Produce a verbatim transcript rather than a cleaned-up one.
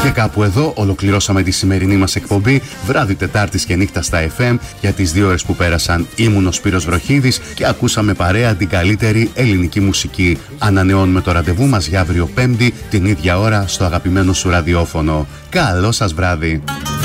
Και κάπου εδώ ολοκληρώσαμε τη σημερινή μας εκπομπή βράδυ Τετάρτης και νύχτα στα εφ εμ. Για τις δύο ώρες που πέρασαν ήμουν ο Σπύρος Βροχίδης και ακούσαμε παρέα την καλύτερη ελληνική μουσική. Ανανεώνουμε το ραντεβού μας για αύριο Πέμπτη την ίδια ώρα στο αγαπημένο σου ραδιόφωνο. Καλό σας βράδυ.